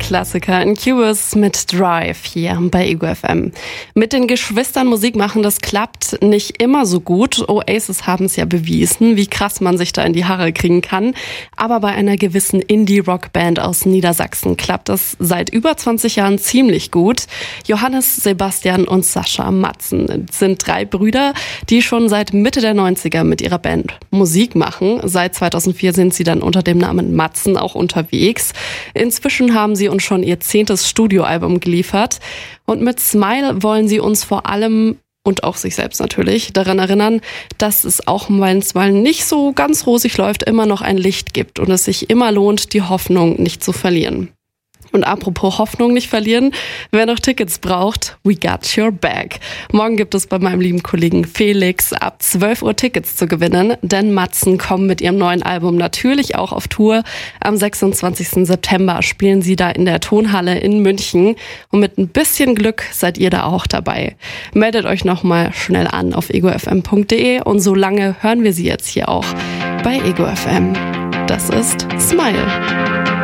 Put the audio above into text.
Klassiker. Incubus mit Drive hier bei Ego FM. Mit den Geschwistern Musik machen, das klappt nicht immer so gut. Oasis haben es ja bewiesen, wie krass man sich da in die Haare kriegen kann. Aber bei einer gewissen Indie-Rock-Band aus Niedersachsen klappt das seit über 20 Jahren ziemlich gut. Johannes, Sebastian und Sascha Matzen sind 3 Brüder, die schon seit Mitte der 90er mit ihrer Band Musik machen. Seit 2004 sind sie dann unter dem Namen Matzen auch unterwegs. Inzwischen haben sie uns schon ihr 10. Studioalbum geliefert. Und mit Smile wollen sie uns vor allem und auch sich selbst natürlich daran erinnern, dass es auch, wenn es mal nicht so ganz rosig läuft, immer noch ein Licht gibt und es sich immer lohnt, die Hoffnung nicht zu verlieren. Und apropos Hoffnung nicht verlieren, wer noch Tickets braucht, we got your back. Morgen gibt es bei meinem lieben Kollegen Felix ab 12 Uhr Tickets zu gewinnen, denn Matzen kommen mit ihrem neuen Album natürlich auch auf Tour. Am 26. September spielen sie da in der Tonhalle in München und mit ein bisschen Glück seid ihr da auch dabei. Meldet euch nochmal schnell an auf egofm.de und so lange hören wir sie jetzt hier auch bei Ego FM. Das ist Smile.